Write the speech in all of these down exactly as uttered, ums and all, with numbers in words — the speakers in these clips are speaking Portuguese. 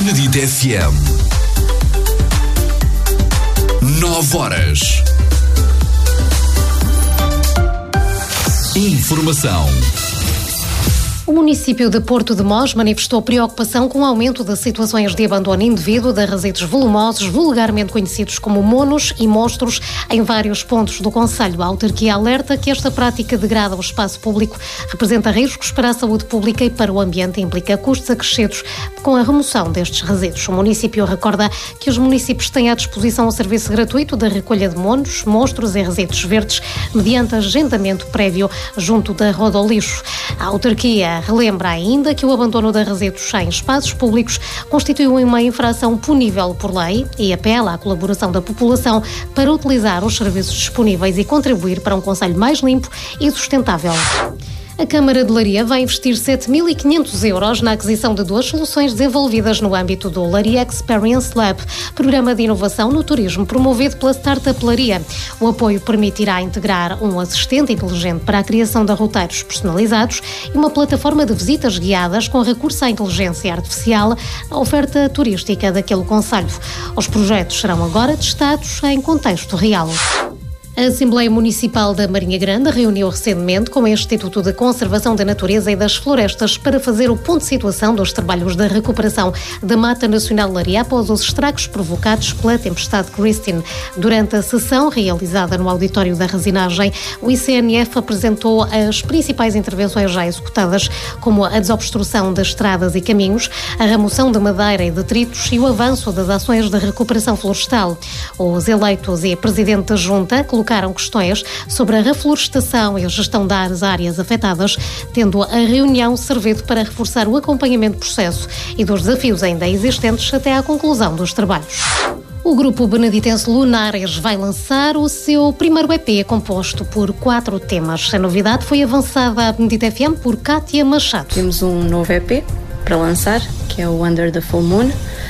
Benedito F M. Nove horas. Informação. O município de Porto de Mós manifestou preocupação com o aumento de situações de abandono indevido de resíduos volumosos, vulgarmente conhecidos como monos e monstros, em vários pontos do concelho. A autarquia alerta que esta prática degrada o espaço público, representa riscos para a saúde pública e para o ambiente e implica custos acrescidos com a remoção destes resíduos. O município recorda que os municípios têm à disposição o serviço gratuito de recolha de monos, monstros e resíduos verdes, mediante agendamento prévio junto da Rodolixo. A autarquia relembra ainda que o abandono de resíduos em espaços públicos constitui uma infração punível por lei e apela à colaboração da população para utilizar os serviços disponíveis e contribuir para um concelho mais limpo e sustentável. A Câmara de Leiria vai investir sete mil e quinhentos euros na aquisição de duas soluções desenvolvidas no âmbito do Leiria Experience Lab, programa de inovação no turismo promovido pela Startup Leiria. O apoio permitirá integrar um assistente inteligente para a criação de roteiros personalizados e uma plataforma de visitas guiadas com recurso à inteligência artificial na oferta turística daquele concelho. Os projetos serão agora testados em contexto real. A Assembleia Municipal da Marinha Grande reuniu recentemente com o Instituto de Conservação da Natureza e das Florestas para fazer o ponto de situação dos trabalhos de recuperação da Mata Nacional Leiria após os estragos provocados pela tempestade Christine. Durante a sessão realizada no auditório da Resinagem, o I C N F apresentou as principais intervenções já executadas, como a desobstrução das estradas e caminhos, a remoção de madeira e detritos e o avanço das ações de recuperação florestal. Os eleitos e presidente da Junta colocaram questões sobre a reflorestação e a gestão das áreas afetadas, tendo a reunião servido para reforçar o acompanhamento do processo e dos desafios ainda existentes até à conclusão dos trabalhos. O grupo beneditense Lunares vai lançar o seu primeiro E P composto por quatro temas. A novidade foi avançada à Benedito F M por Cátia Machado. Temos um novo E P para lançar, que é o Under the Full Moon.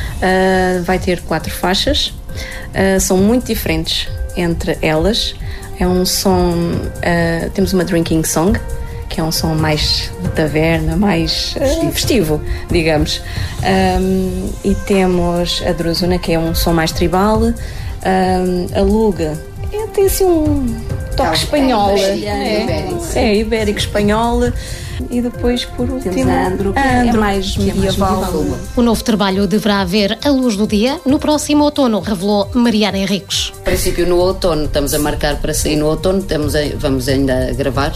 Uh, vai ter quatro faixas, uh, são muito diferentes entre elas. É um som, uh, temos uma drinking song, que é um som mais de taverna, mais uh, festivo, digamos. Um, e temos a Druzuna, que é um som mais tribal. Um, a Luga é, tem assim um toque é, espanhol. É, é, ibérico. É, ibérico espanhol. E depois, por último, a Andro, que a Andro, é mais medieval. É mais medieval. O novo trabalho deverá ver a luz do dia no próximo outono, revelou Mariana Henriques. A princípio, no outono, estamos a marcar para sair no outono, estamos a, vamos ainda gravar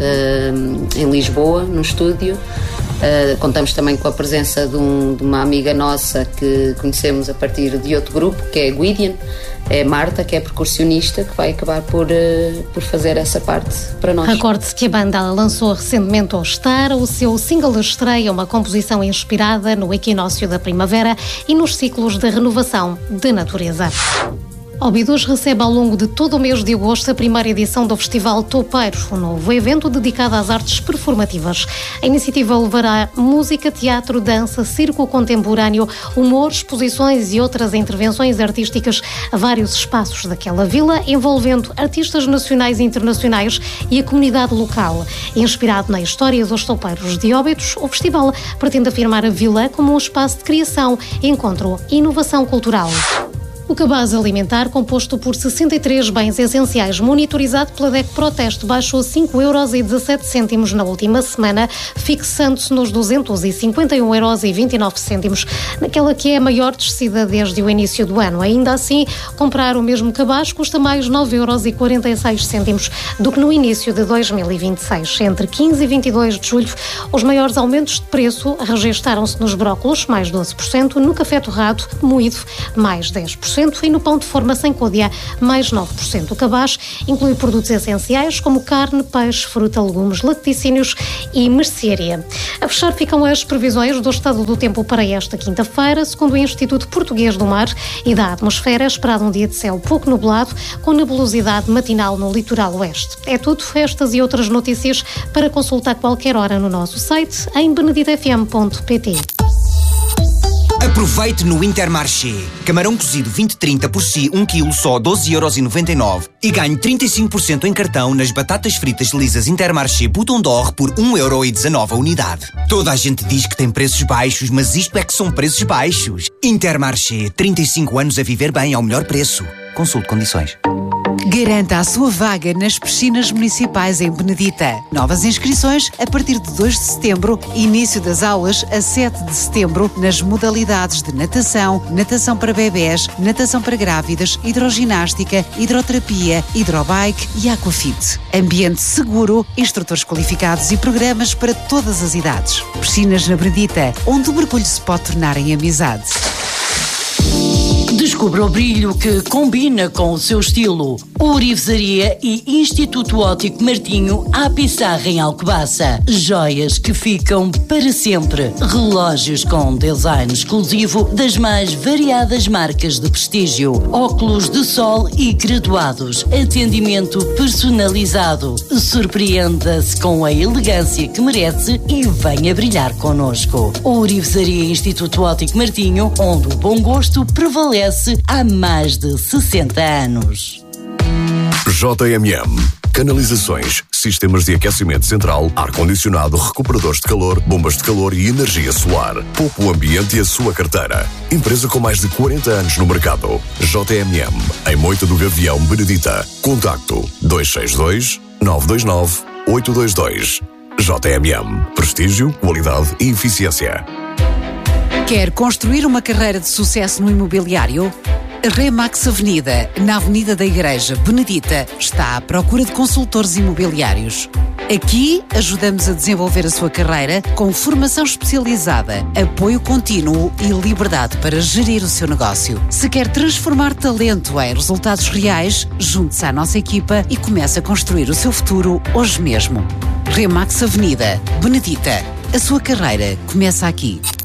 uh, em Lisboa, no estúdio. Uh, contamos também com a presença de, um, de uma amiga nossa que conhecemos a partir de outro grupo, que é a Guidian, é a Marta, que é percussionista, que vai acabar por, uh, por fazer essa parte para nós. Recorde-se que a banda lançou recentemente ao Star o seu single de estreia, uma composição inspirada no equinócio da primavera e nos ciclos de renovação da natureza. Óbidos recebe ao longo de todo o mês de agosto a primeira edição do Festival Topeiros, um novo evento dedicado às artes performativas. A iniciativa levará música, teatro, dança, circo contemporâneo, humor, exposições e outras intervenções artísticas a vários espaços daquela vila, envolvendo artistas nacionais e internacionais e a comunidade local. Inspirado na história dos topeiros de Óbidos, o festival pretende afirmar a vila como um espaço de criação, encontro e inovação cultural. O cabaz alimentar, composto por sessenta e três bens essenciais, monitorizado pela D E C Proteste, baixou cinco euros e dezassete cêntimos na última semana, fixando-se nos duzentos e cinquenta e um euros e vinte e nove cêntimos, naquela que é a maior descida desde o início do ano. Ainda assim, comprar o mesmo cabaz custa mais nove euros e quarenta e seis cêntimos do que no início de dois mil e vinte e seis. Entre quinze e vinte e dois de julho, os maiores aumentos de preço registaram-se nos brócolos, mais doze por cento, no café torrado, moído, mais dez por cento, e no pão de forma sem côdea, mais nove por cento. O cabaz inclui produtos essenciais como carne, peixe, fruta, legumes, laticínios e mercearia. A fechar ficam as previsões do estado do tempo para esta quinta-feira. Segundo o Instituto Português do Mar e da Atmosfera, é esperado um dia de céu pouco nublado, com nebulosidade matinal no litoral oeste. É tudo, estas e outras notícias para consultar qualquer hora no nosso site em benedito f m ponto p t. Aproveite no Intermarché. Camarão cozido vinte trinta por si, um quilo só doze euros e noventa e nove. E ganhe trinta e cinco por cento em cartão nas batatas fritas lisas Intermarché Bouton d'Or por um euro e dezanove a unidade. Toda a gente diz que tem preços baixos, mas isto é que são preços baixos. Intermarché, trinta e cinco anos a viver bem ao melhor preço. Consulte condições. Garanta a sua vaga nas piscinas municipais em Benedita. Novas inscrições a partir de dois de setembro, início das aulas a sete de setembro nas modalidades de natação, natação para bebés, natação para grávidas, hidroginástica, hidroterapia, hidrobike e aquafit. Ambiente seguro, instrutores qualificados e programas para todas as idades. Piscinas na Benedita, onde o mergulho se pode tornar em amizade. Descubra o brilho que combina com o seu estilo. Ourivesaria e Instituto Óptico Martinho à Pissarra em Alcobaça. Joias que ficam para sempre. Relógios com design exclusivo das mais variadas marcas de prestígio. Óculos de sol e graduados. Atendimento personalizado. Surpreenda-se com a elegância que merece e venha brilhar connosco. Ourivesaria e Instituto Óptico Martinho, onde o bom gosto prevalece há mais de sessenta anos. J M M. Canalizações, sistemas de aquecimento central, ar-condicionado, recuperadores de calor, bombas de calor e energia solar. Poupe o ambiente e a sua carteira. Empresa com mais de quarenta anos no mercado. J M M. Em Moita do Gavião, Benedita. Contacto dois seis dois, nove dois nove, oito dois dois. J M M. Prestígio, qualidade e eficiência. Quer construir uma carreira de sucesso no imobiliário? A Remax Avenida, na Avenida da Igreja, Benedita, está à procura de consultores imobiliários. Aqui ajudamos a desenvolver a sua carreira com formação especializada, apoio contínuo e liberdade para gerir o seu negócio. Se quer transformar talento em resultados reais, junte-se à nossa equipa e comece a construir o seu futuro hoje mesmo. Remax Avenida, Benedita. A sua carreira começa aqui.